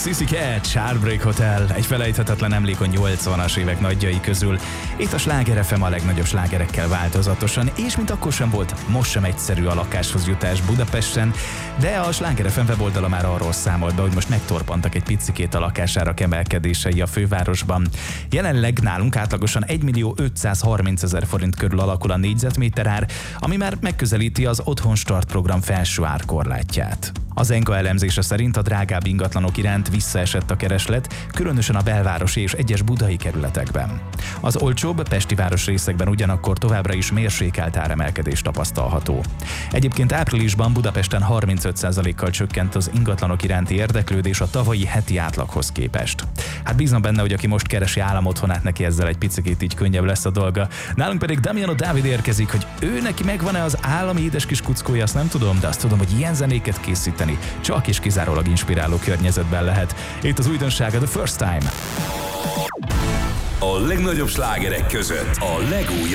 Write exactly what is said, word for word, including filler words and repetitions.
Sissy Catch, Heartbreak Hotel, egy felejthetetlen emlék a nyolcvanas évek nagyjai közül. Itt a Sláger ef em a legnagyobb slágerekkel változatosan, és mint akkor sem volt, most sem egyszerű a lakáshoz jutás Budapesten, de a Sláger ef em weboldala már arról számolt be, hogy most megtorpantak egy picikét a lakásárak emelkedései a fővárosban. Jelenleg nálunk átlagosan egymillió ötszázharmincezer forint körül alakul a négyzetméter ár, ami már megközelíti az Otthon Start program felső árkorlátját. Az Enka elemzése szerint a drágább ingatlanok iránt visszaesett a kereslet, különösen a belvárosi és egyes budai kerületekben. Az olcsóbb pesti városrészekben ugyanakkor továbbra is mérsékelt áremelkedés tapasztalható. Egyébként áprilisban Budapesten harmincöt százalékkal csökkent az ingatlanok iránti érdeklődés a tavalyi heti átlaghoz képest. Hát bízom benne, hogy aki most keresi államotthonát, neki ezzel egy picikét így könnyebb lesz a dolga. Nálunk pedig Damiano Dávid érkezik, hogy ő neki megvan-e az állami édes kis kuckója, azt nem tudom, de azt tudom, hogy ilyen zenéket készíteni csak és kizárólag inspiráló környezetben lehet. Itt az újdonsága, The First Time. A legnagyobb slágerek között a legújabb